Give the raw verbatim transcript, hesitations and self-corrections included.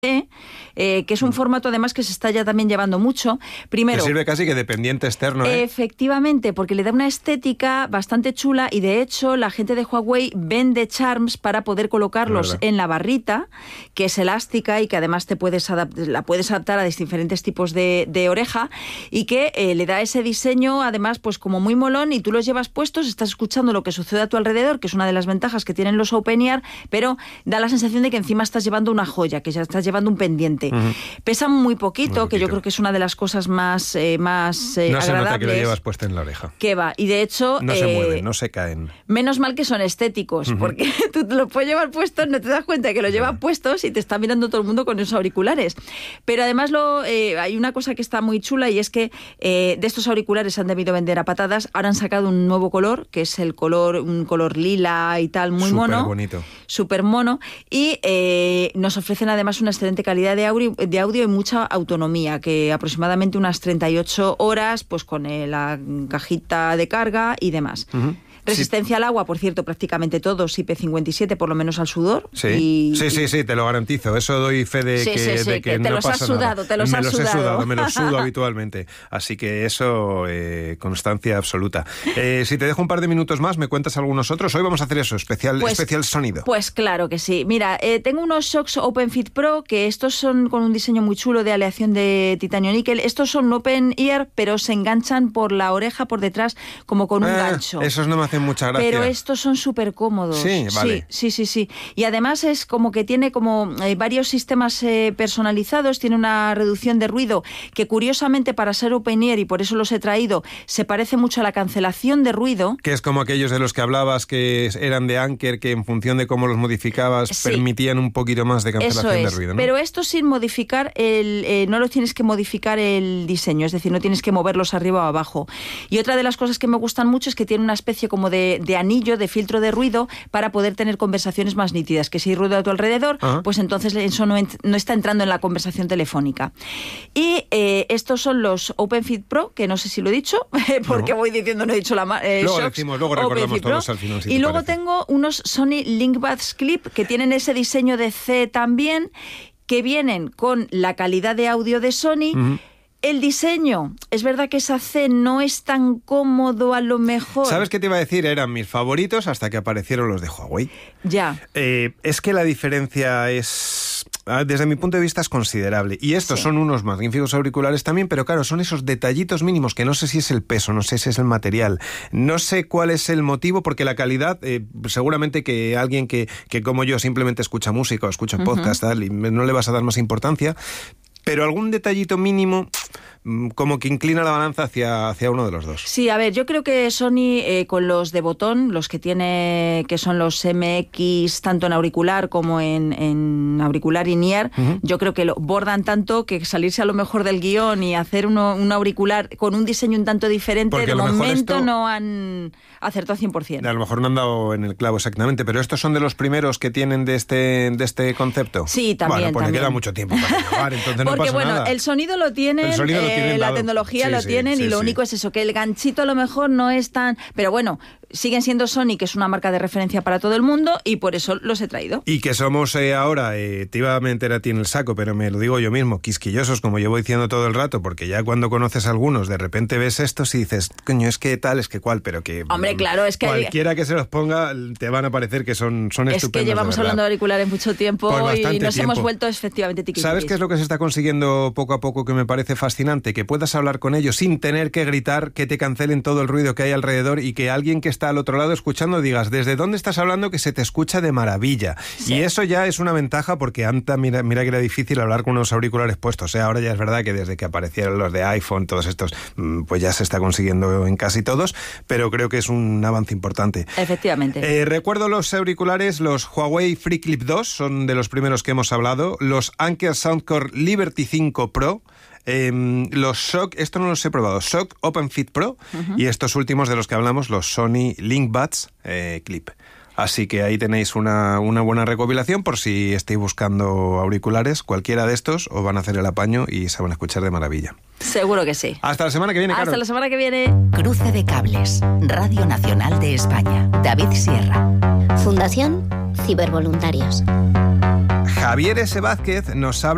Eh, que es un formato además que se está ya también llevando mucho. Primero, que sirve casi que de pendiente externo, ¿eh? Efectivamente, porque le da una estética bastante chula y de hecho la gente de Huawei vende charms para poder colocarlos en la barrita, que es elástica y que además te puedes adap- la puedes adaptar a diferentes tipos de, de oreja y que eh, le da ese diseño además pues como muy molón y tú los llevas puestos, estás escuchando lo que sucede a tu alrededor, que es una de las ventajas que tienen los Open-Ear, pero da la sensación de que encima estás llevando una joya, que ya estás llevando un pendiente. Uh-huh. Pesan muy poquito, muy poquito, que yo creo que es una de las cosas más, eh, más eh, no agradables. No se nota que lo llevas puesta en la oreja. Que va, y de hecho... No eh, se mueven, no se caen. Menos mal que son estéticos, uh-huh. porque tú te lo puedes llevar puestos, no te das cuenta de que lo llevan uh-huh. puestos y te está mirando todo el mundo con esos auriculares. Pero además lo, eh, hay una cosa que está muy chula y es que eh, de estos auriculares han debido vender a patadas, ahora han sacado un nuevo color, que es el color, un color lila y tal, muy Súper mono. Súper bonito. Súper mono. Y eh, nos ofrecen además una excelente calidad de audio, de audio y mucha autonomía, que aproximadamente unas treinta y ocho horas, pues con eh, la cajita de carga y demás. Uh-huh. Resistencia sí. al agua, por cierto, prácticamente todos, I P cincuenta y siete, por lo menos al sudor. Sí, y, sí, sí, sí, te lo garantizo. Eso doy fe de sí, que, sí, sí, de que, que te no los pasa has sudado, nada. te los me has los sudado. he sudado, me los sudo habitualmente. Así que eso, eh, constancia absoluta. Eh, si te dejo un par de minutos más, ¿me cuentas algunos otros? Hoy vamos a hacer eso, especial, pues, especial sonido. Pues claro que sí. Mira, eh, tengo unos Shocks OpenFit Pro, que estos son con un diseño muy chulo de aleación de titanio níquel. Estos son Open Ear, pero se enganchan por la oreja, por detrás, como con un eh, gancho. Esos no me hacen mucha gracia. Pero estos son súper cómodos. Sí, vale. Sí, sí, sí, sí. Y además es como que tiene como eh, varios sistemas eh, personalizados, tiene una reducción de ruido que curiosamente para ser Open Ear, y por eso los he traído, se parece mucho a la cancelación de ruido. Que es como aquellos de los que hablabas que eran de Anker, que en función de cómo los modificabas sí. permitían un poquito más de cancelación eso es, de ruido, ¿no? Pero esto sin modificar el... Eh, no lo tienes que modificar el diseño, es decir, no tienes que moverlos arriba o abajo. Y otra de las cosas que me gustan mucho es que tiene una especie como de, de anillo, de filtro de ruido para poder tener conversaciones más nítidas, que si hay ruido a tu alrededor, uh-huh. pues entonces eso no, ent- no está entrando en la conversación telefónica. Y eh, estos son los OpenFit Pro, que no sé si lo he dicho, porque no. voy diciendo, no he dicho la ma- eh, luego Shocks, decimos, luego recordamos todos al final. Si y luego parece. tengo unos Sony LinkBuds Clip, que tienen ese diseño de C también, que vienen con la calidad de audio de Sony. Uh-huh. El diseño, es verdad que esa C no es tan cómodo a lo mejor. ¿Sabes qué te iba a decir? Eran mis favoritos hasta que aparecieron los de Huawei. Ya. Eh, es que la diferencia es, desde mi punto de vista, es considerable. Y estos sí. son unos magníficos auriculares también, pero claro, son esos detallitos mínimos que no sé si es el peso, no sé si es el material, no sé cuál es el motivo, porque la calidad, eh, seguramente que alguien que, que como yo simplemente escucha música o escucha uh-huh. podcast, tal, y no le vas a dar más importancia. Pero algún detallito mínimo como que inclina la balanza hacia, hacia uno de los dos. Sí, a ver, yo creo que Sony eh, con los de botón, los que tiene, que son los M X, tanto en auricular como en, en auricular in-ear, uh-huh. yo creo que lo bordan tanto que salirse a lo mejor del guión y hacer uno, un auricular con un diseño un tanto diferente, porque de momento esto, no han acertado cien por ciento. A lo mejor no han dado en el clavo exactamente, pero estos son de los primeros que tienen de este, de este concepto. Sí, también. Bueno, pues también. le queda mucho tiempo para innovar, entonces no porque pasa bueno, nada. el sonido lo tienen, el sonido lo tienen eh, la dado. tecnología sí, lo sí, tienen sí, y lo sí. único es eso, que el ganchito a lo mejor no es tan... Pero bueno, siguen siendo Sony, que es una marca de referencia para todo el mundo, y por eso los he traído. Y que somos eh, ahora, eh, te iba a meter a ti en el saco, pero me lo digo yo mismo, quisquillosos, como llevo diciendo todo el rato, porque ya cuando conoces a algunos, de repente ves estos y dices, coño, es que tal, es que cual, pero que... Hombre, claro, es que... Cualquiera que se los ponga, te van a parecer que son, son es estupendos. Es que llevamos de hablando de auriculares mucho tiempo pues y nos tiempo. hemos vuelto efectivamente tiquismiquis. ¿Sabes qué es lo que se está consiguiendo poco a poco que me parece fascinante? Que puedas hablar con ellos sin tener que gritar, que te cancelen todo el ruido que hay alrededor y que alguien que está al otro lado escuchando digas, ¿desde dónde estás hablando? Que se te escucha de maravilla. Sí. Y eso ya es una ventaja porque antes, mira, mira que era difícil hablar con unos auriculares puestos. ¿eh? Ahora ya es verdad que desde que aparecieron los de iPhone, todos estos, pues ya se está consiguiendo en casi todos, pero creo que es un avance importante. Efectivamente. Eh, recuerdo los auriculares, los Huawei FreeClip dos, son de los primeros que hemos hablado, los Anker Soundcore Liberty cinco Pro, Eh, los Shock, esto no los he probado, Shock OpenFit Pro uh-huh. y estos últimos de los que hablamos, los Sony LinkBuds eh, Clip. Así que ahí tenéis una, una buena recopilación por si estáis buscando auriculares. Cualquiera de estos os van a hacer el apaño y se van a escuchar de maravilla. Seguro que sí. Hasta la semana que viene, Carol. Hasta la semana que viene. Cruce de Cables, Radio Nacional de España. David Sierra. Fundación Cibervoluntarios. Javier S. Vázquez nos habla